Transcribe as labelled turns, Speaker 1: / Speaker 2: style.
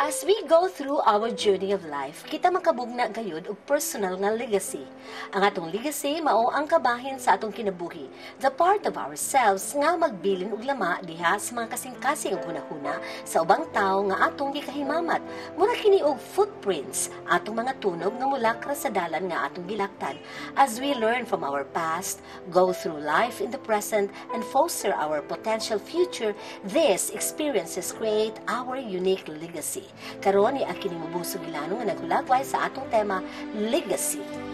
Speaker 1: As we go through our journey of life, kita makabugna gayud og personal nga legacy. Ang atong legacy mao ang kabahin sa atong kinabuhi, the part of ourselves nga magbilin og lama diha sa mga kasing-kasing ug hunahuna sa ubang tawo nga atong gikahimamat. Mura kini og footprints, atong mga tunog nga mulakra sa dalan nga atong gilaktan. As we learn from our past, go through life in the present, and foster our potential future, these experiences create our unique legacy. Karon ni akin mubusog ilano nga naghulagway sa atong tema, legacy.